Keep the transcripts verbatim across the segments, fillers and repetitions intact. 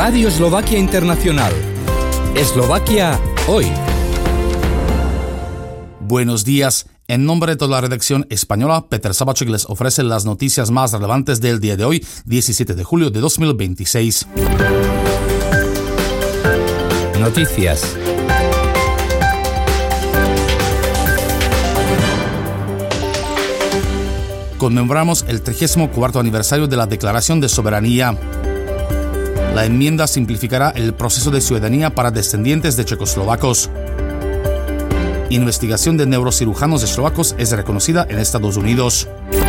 Radio Eslovaquia Internacional. Eslovaquia hoy. Buenos días. En nombre de toda la redacción española, Peter Sabacek les ofrece las noticias más relevantes del día de hoy, diecisiete de julio de dos mil veintiséis. Noticias. Conmemoramos el trigésimo cuarto aniversario de la Declaración de Soberanía. La enmienda simplificará el proceso de ciudadanía para descendientes de checoslovacos. Investigación de neurocirujanos eslovacos es reconocida en Estados Unidos.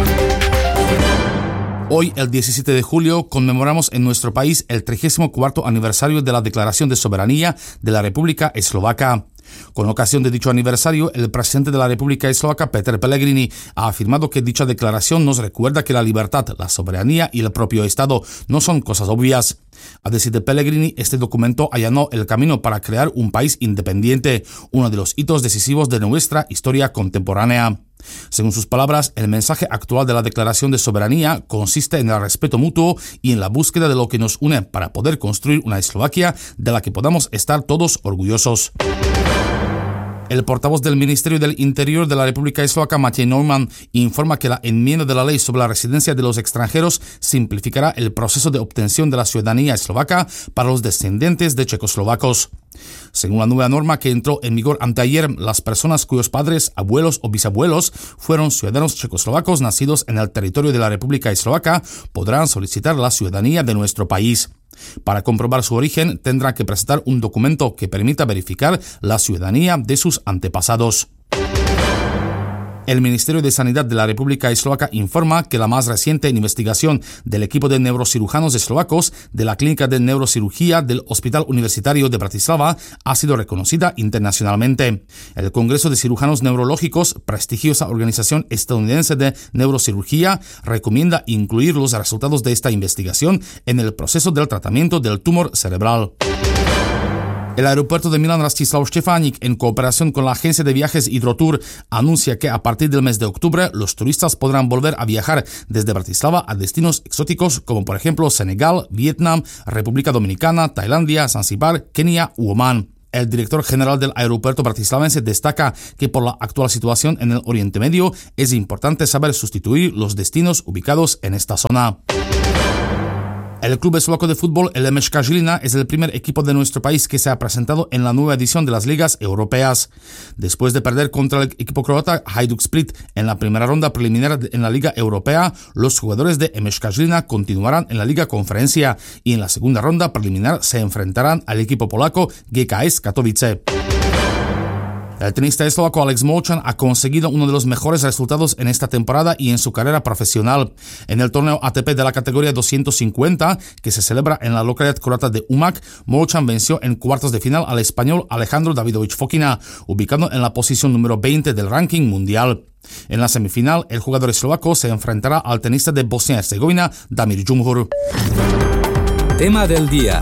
Hoy, el diecisiete de julio, conmemoramos en nuestro país el trigésimo cuarto aniversario de la Declaración de Soberanía de la República Eslovaca. Con ocasión de dicho aniversario, el presidente de la República Eslovaca, Peter Pellegrini, ha afirmado que dicha declaración nos recuerda que la libertad, la soberanía y el propio Estado no son cosas obvias. A decir de Pellegrini, este documento allanó el camino para crear un país independiente, uno de los hitos decisivos de nuestra historia contemporánea. Según sus palabras, el mensaje actual de la Declaración de Soberanía consiste en el respeto mutuo y en la búsqueda de lo que nos une para poder construir una Eslovaquia de la que podamos estar todos orgullosos. El portavoz del Ministerio del Interior de la República Eslovaca, Matej Neumann, informa que la enmienda de la ley sobre la residencia de los extranjeros simplificará el proceso de obtención de la ciudadanía eslovaca para los descendientes de checoslovacos. Según la nueva norma que entró en vigor anteayer, las personas cuyos padres, abuelos o bisabuelos fueron ciudadanos checoslovacos nacidos en el territorio de la República Eslovaca podrán solicitar la ciudadanía de nuestro país. Para comprobar su origen, tendrá que presentar un documento que permita verificar la ciudadanía de sus antepasados. El Ministerio de Sanidad de la República Eslovaca informa que la más reciente investigación del equipo de neurocirujanos eslovacos de la Clínica de Neurocirugía del Hospital Universitario de Bratislava ha sido reconocida internacionalmente. El Congreso de Cirujanos Neurológicos, prestigiosa organización estadounidense de neurocirugía, recomienda incluir los resultados de esta investigación en el proceso del tratamiento del tumor cerebral. El aeropuerto de Milan Rastislav Štefánik, en cooperación con la agencia de viajes Hydrotour, anuncia que a partir del mes de octubre los turistas podrán volver a viajar desde Bratislava a destinos exóticos como por ejemplo Senegal, Vietnam, República Dominicana, Tailandia, Zanzíbar, Kenia u Omán. El director general del aeropuerto bratislavense destaca que por la actual situación en el Oriente Medio es importante saber sustituir los destinos ubicados en esta zona. El club eslovaco de fútbol, el Emeška Žilina, es el primer equipo de nuestro país que se ha presentado en la nueva edición de las ligas europeas. Después de perder contra el equipo croata Hajduk Split en la primera ronda preliminar en la Liga Europea, los jugadores de Emeška Žilina continuarán en la Liga Conferencia y en la segunda ronda preliminar se enfrentarán al equipo polaco G K S Katowice. El tenista eslovaco Alex Molchan ha conseguido uno de los mejores resultados en esta temporada y en su carrera profesional. En el torneo A T P de la categoría doscientos cincuenta, que se celebra en la localidad croata de Umag, Molchan venció en cuartos de final al español Alejandro Davidovich Fokina, ubicado en la posición número veinte del ranking mundial. En la semifinal, el jugador eslovaco se enfrentará al tenista de Bosnia y Herzegovina, Damir Džumhur. Tema del día.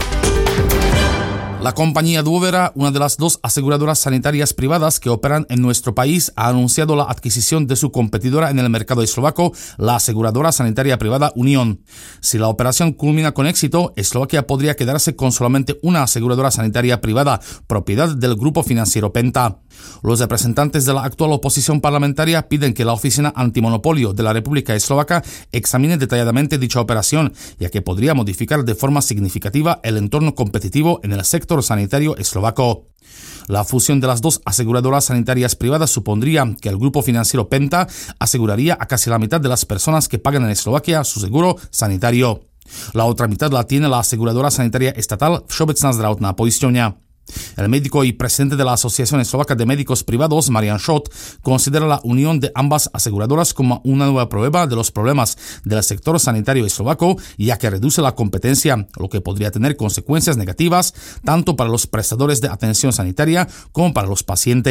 La compañía Duovera, una de las dos aseguradoras sanitarias privadas que operan en nuestro país, ha anunciado la adquisición de su competidora en el mercado eslovaco, la aseguradora sanitaria privada Unión. Si la operación culmina con éxito, Eslovaquia podría quedarse con solamente una aseguradora sanitaria privada, propiedad del grupo financiero Penta. Los representantes de la actual oposición parlamentaria piden que la Oficina Antimonopolio de la República Eslovaca examine detalladamente dicha operación, ya que podría modificar de forma significativa el entorno competitivo en el sector sanitario eslovaco. La fusión de las dos aseguradoras sanitarias privadas supondría que el grupo financiero Penta aseguraría a casi la mitad de las personas que pagan en Eslovaquia su seguro sanitario. La otra mitad la tiene la aseguradora sanitaria estatal Všeobecná zdravotná poisťovňa. El médico y presidente de la Asociación Eslovaca de Médicos Privados, Marian Schott, considera la unión de ambas aseguradoras como una nueva prueba de los problemas del sector sanitario eslovaco, ya que reduce la competencia, lo que podría tener consecuencias negativas tanto para los prestadores de atención sanitaria como para los pacientes.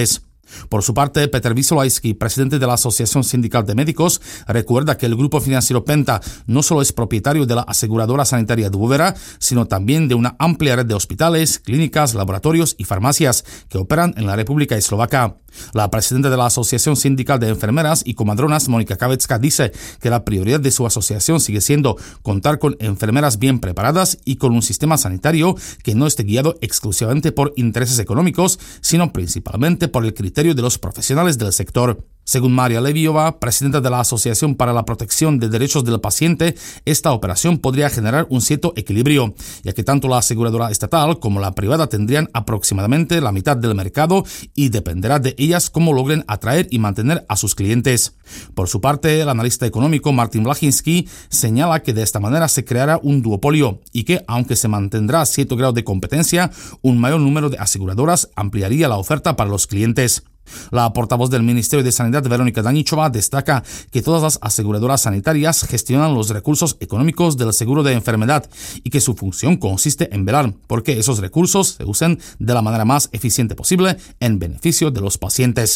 Por su parte, Petr Vysolajský, presidente de la Asociación Sindical de Médicos, recuerda que el grupo financiero Penta no solo es propietario de la aseguradora sanitaria Dvůra, sino también de una amplia red de hospitales, clínicas, laboratorios y farmacias que operan en la República Eslovaca. La presidenta de la Asociación Sindical de Enfermeras y Comadronas, Monika Kavecká, dice que la prioridad de su asociación sigue siendo contar con enfermeras bien preparadas y con un sistema sanitario que no esté guiado exclusivamente por intereses económicos, sino principalmente por el criterio de los profesionales del sector. Según Maria Leviová, presidenta de la Asociación para la Protección de Derechos del Paciente, esta operación podría generar un cierto equilibrio, ya que tanto la aseguradora estatal como la privada tendrían aproximadamente la mitad del mercado y dependerá de ellas cómo logren atraer y mantener a sus clientes. Por su parte, el analista económico Martin Blachinský señala que de esta manera se creará un duopolio y que, aunque se mantendrá cierto grado de competencia, un mayor número de aseguradoras ampliaría la oferta para los clientes. La portavoz del Ministerio de Sanidad, Veronika Daníčová, destaca que todas las aseguradoras sanitarias gestionan los recursos económicos del seguro de enfermedad y que su función consiste en velar porque esos recursos se usen de la manera más eficiente posible en beneficio de los pacientes.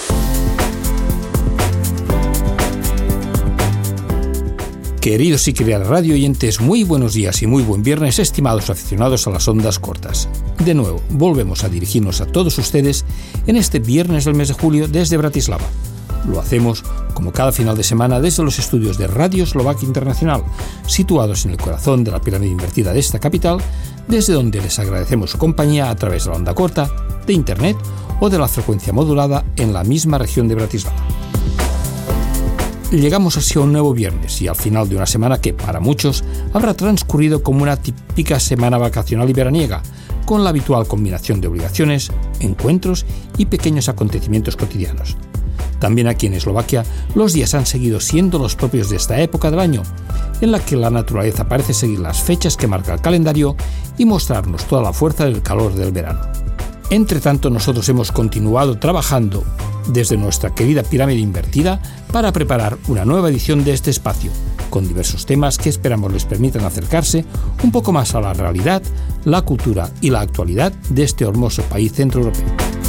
Queridos y queridas radio oyentes, muy buenos días y muy buen viernes, estimados aficionados a las ondas cortas. De nuevo, volvemos a dirigirnos a todos ustedes en este viernes del mes de julio desde Bratislava. Lo hacemos, como cada final de semana, desde los estudios de Radio Eslovaquia Internacional, situados en el corazón de la pirámide invertida de esta capital, desde donde les agradecemos su compañía a través de la onda corta, de internet o de la frecuencia modulada en la misma región de Bratislava. Llegamos así a un nuevo viernes y al final de una semana que, para muchos, habrá transcurrido como una típica semana vacacional y veraniega, con la habitual combinación de obligaciones, encuentros y pequeños acontecimientos cotidianos. También aquí en Eslovaquia, los días han seguido siendo los propios de esta época del año, en la que la naturaleza parece seguir las fechas que marca el calendario y mostrarnos toda la fuerza del calor del verano. Entre tanto, nosotros hemos continuado trabajando desde nuestra querida pirámide invertida para preparar una nueva edición de este espacio, con diversos temas que esperamos les permitan acercarse un poco más a la realidad, la cultura y la actualidad de este hermoso país centroeuropeo.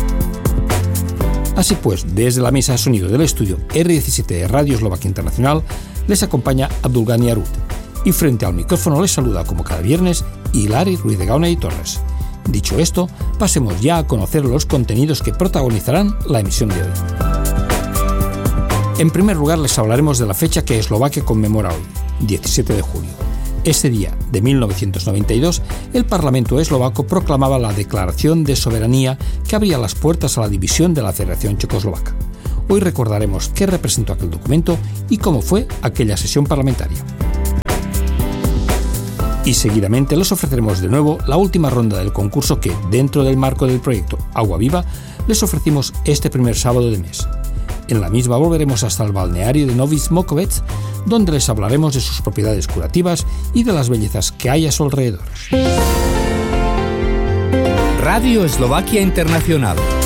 Así pues, desde la mesa de sonido del estudio erre diecisiete de Radio Eslovaquia Internacional, les acompaña Abdulgani Arut, y frente al micrófono les saluda como cada viernes Hilari Ruiz de Gauna y Torres. Dicho esto, pasemos ya a conocer los contenidos que protagonizarán la emisión de hoy. En primer lugar, les hablaremos de la fecha que Eslovaquia conmemora hoy, diecisiete de julio. Ese día de mil novecientos noventa y dos, el Parlamento eslovaco proclamaba la Declaración de Soberanía que abría las puertas a la división de la Federación Checoslovaca. Hoy recordaremos qué representó aquel documento y cómo fue aquella sesión parlamentaria. Y seguidamente les ofreceremos de nuevo la última ronda del concurso que, dentro del marco del proyecto Agua Viva, les ofrecimos este primer sábado de mes. En la misma volveremos hasta el balneario de Novi Smokvec, donde les hablaremos de sus propiedades curativas y de las bellezas que hay a su alrededor. Radio Eslovaquia Internacional.